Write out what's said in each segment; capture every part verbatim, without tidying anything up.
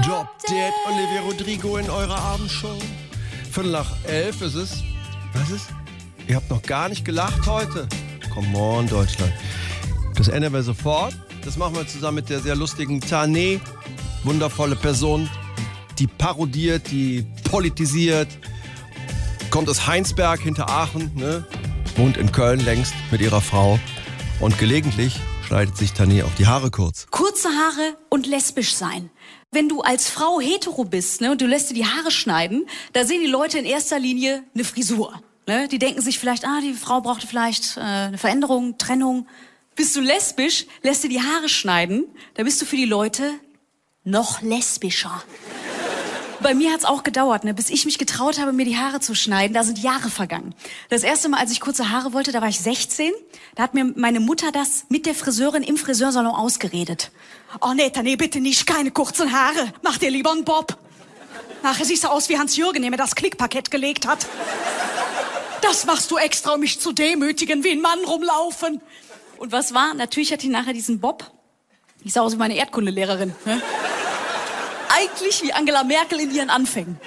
Drop Dead, Olivia Rodrigo in eurer Abendshow. Viertel nach elf ist es. Was ist? Ihr habt noch gar nicht gelacht heute. Come on, Deutschland. Das ändern wir sofort. Das machen wir zusammen mit der sehr lustigen Tané. Wundervolle Person, die parodiert, die politisiert. Kommt aus Heinsberg hinter Aachen, ne? Wohnt in Köln längst mit ihrer Frau. Und gelegentlich schneidet sich Tané auch die Haare kurz. Kurze Haare und lesbisch sein. Wenn du als Frau hetero bist, ne, und du lässt dir die Haare schneiden, da sehen die Leute in erster Linie eine Frisur. Ne? Die denken sich vielleicht, ah, die Frau brauchte vielleicht äh, eine Veränderung, Trennung. Bist du lesbisch, lässt dir die Haare schneiden, da bist du für die Leute noch lesbischer. Bei mir hat's auch gedauert, ne, bis ich mich getraut habe, mir die Haare zu schneiden. Da sind Jahre vergangen. Das erste Mal, als ich kurze Haare wollte, da war ich sechzehn. Da hat mir meine Mutter das mit der Friseurin im Friseursalon ausgeredet. Oh nee, nee, bitte nicht, keine kurzen Haare. Mach dir lieber einen Bob. Nachher siehst du aus wie Hans-Jürgen, der mir das Klickpaket gelegt hat. Das machst du extra, um mich zu demütigen, wie ein Mann rumlaufen. Und was war? Natürlich hatte ich nachher diesen Bob. Ich sah aus wie meine Erdkundelehrerin. Ne? Eigentlich wie Angela Merkel in ihren Anfängen.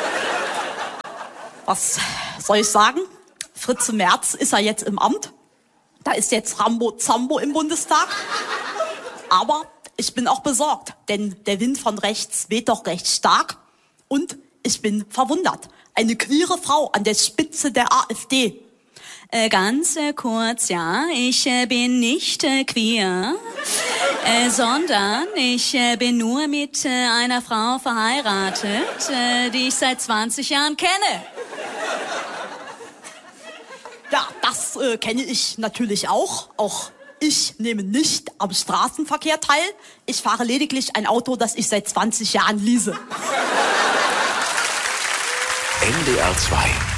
Was soll ich sagen? Fritze Merz ist ja jetzt im Amt. Da ist jetzt Rambo Zambo im Bundestag. Aber ich bin auch besorgt, denn der Wind von rechts weht doch recht stark. Und ich bin verwundert. Eine queere Frau an der Spitze der AfD. Äh, ganz äh, kurz, ja, ich äh, bin nicht äh, queer, äh, sondern ich äh, bin nur mit äh, einer Frau verheiratet, äh, die ich seit zwanzig Jahren kenne. Ja, das äh, kenne ich natürlich auch. Auch ich nehme nicht am Straßenverkehr teil. Ich fahre lediglich ein Auto, das ich seit zwanzig Jahren lease. N D R zwei